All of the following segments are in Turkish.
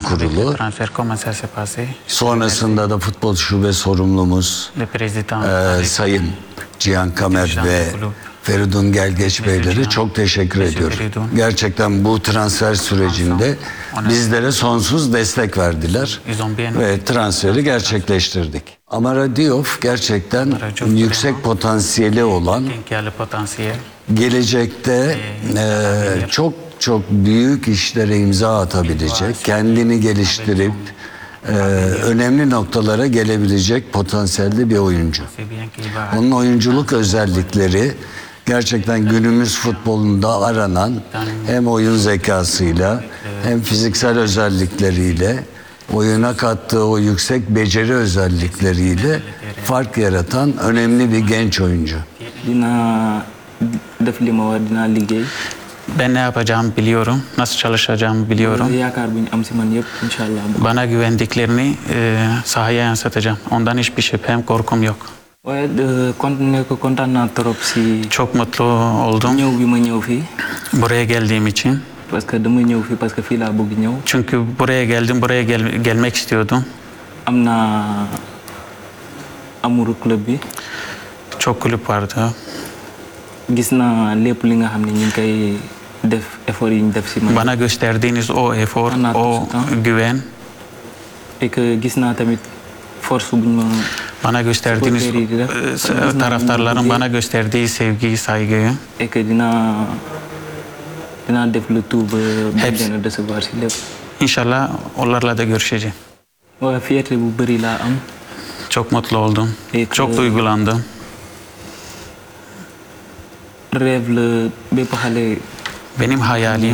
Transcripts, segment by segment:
kurulu. Sonrasında da futbol şube sorumlumuz Sayın Cihan Kamer ve Feridun Gelgeç Beyleri çok teşekkür ediyorum. Gerçekten bu transfer sürecinde bizlere sonsuz destek verdiler ve transferi gerçekleştirdik. Amara Diouf gerçekten yüksek potansiyeli olan, gelecekte çok büyük işlere imza atabilecek, kendini geliştirip önemli noktalara gelebilecek potansiyelde bir oyuncu. Onun oyunculuk özellikleri gerçekten günümüz futbolunda aranan hem oyun zekasıyla hem fiziksel özellikleriyle, oyuna kattığı o yüksek beceri özellikleriyle fark yaratan önemli bir genç oyuncu. Ben ne yapacağımı biliyorum, nasıl çalışacağımı biliyorum. Bana güvendiklerini sahaya yansıtacağım. Ondan hiçbir şüphem, korkum yok. Çok mutlu oldum buraya geldiğim için. Çünkü buraya geldim, buraya gelmek istiyordum. Çok kulüp vardı. Bana gösterdiğiniz o efor, o güven, bana gösterdiğiniz taraftarların bana gösterdiği sevgiyi, saygıyı, İnşallah onlarla da görüşeceğim. Çok mutlu oldum, çok duygulandım. Benim hayalim,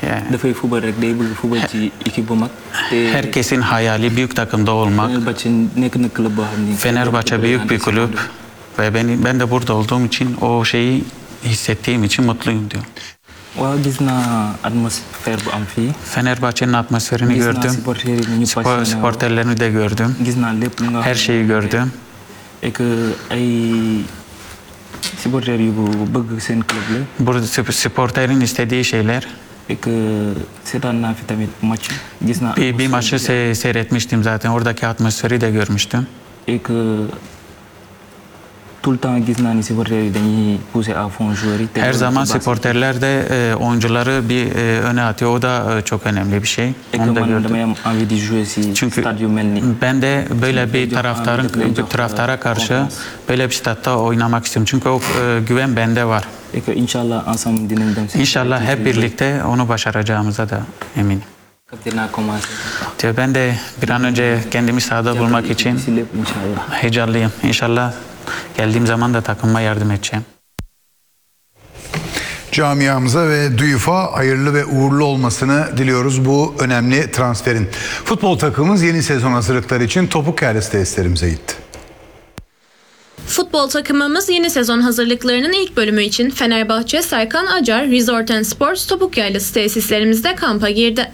herkesin hayali büyük takımda olmak. Fenerbahçe büyük bir kulüp ve ben de burada olduğum için, o şeyi hissettiğim için mutluyum diyor. Fenerbahçe'nin atmosferini gördüm, sporterlerini de gördüm, her şeyi gördüm. Burada sporterin istediği şeyler. Bir maçı seyretmiştim zaten, oradaki atmosferi de görmüştüm. Her zaman sporterler de oyuncuları bir öne atıyor. O da çok önemli bir şey. Onu da gördüm. Çünkü ben de böyle bir taraftara karşı böyle bir statta oynamak istiyorum. Çünkü o güven bende var. İnşallah hep birlikte onu başaracağımıza da eminim. Ben de bir an önce kendimi sahada bulmak için heyecanlıyım. İnşallah geldiğim zaman da takımıma yardım edeceğim. Camiamıza ve Diouf'a hayırlı ve uğurlu olmasını diliyoruz bu önemli transferin. Futbol takımımız yeni sezon hazırlıkları için Topuk Yaylası tesislerimize gitti. Futbol takımımız yeni sezon hazırlıklarının ilk bölümü için Fenerbahçe Serkan Acar Resort & Sports Topuk Yaylası tesislerimizde kampa girdi.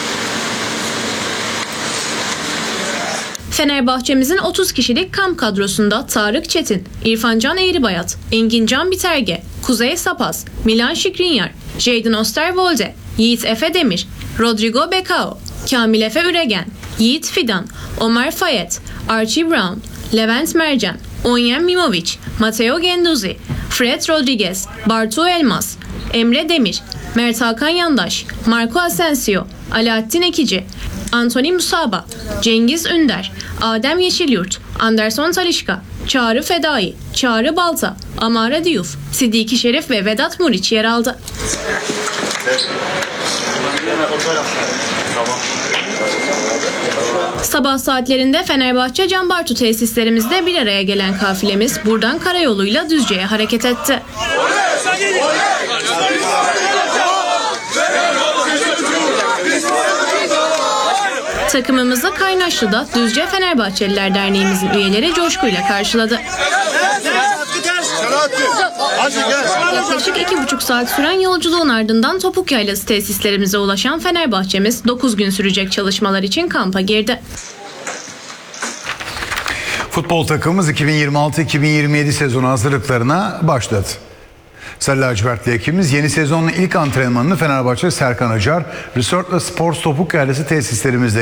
Fenerbahçemizin 30 kişilik kamp kadrosunda Tarık Çetin, İrfancan Eğribayat, Engincan Biterge, Kuzey Sapaz, Milan Şikrinyar, Jadon Osterwolde, Yiğit Efe Demir, Rodrigo Becao, Kamil Efe Üregen, Yiğit Fidan, Omar Fayet, Archie Brown, Levent Mercan, Onyem Mimovic, Matteo Genduzi, Fred Rodriguez, Bartu Elmas, Emre Demir, Mert Hakan Yandaş, Marco Asensio, Alaaddin Ekici, Anthony Musaba, Cengiz Ünder, Adem Yeşilyurt, Anderson Talişka, Çağrı Fedai, Çağrı Balta, Amara Diouf, Sidiki Şerif ve Vedat Muriç yer aldı. Sabah saatlerinde Fenerbahçe Canbartu tesislerimizde bir araya gelen kafilemiz buradan karayoluyla Düzce'ye hareket etti. Takımımızı Kaynaşlı'da Düzce Fenerbahçeliler Derneğimizin üyeleri coşkuyla karşıladı. Yaklaşık 2,5 saat süren yolculuğun ardından Topuk Yaylası tesislerimize ulaşan Fenerbahçemiz 9 gün sürecek çalışmalar için kampa girdi. Futbol takımımız 2026-2027 sezonu hazırlıklarına başladı. Sarı lacivertli ekibimiz yeni sezonun ilk antrenmanını Fenerbahçe Serkan Acar Resort ve Sports Topuk Yaylası tesislerimizde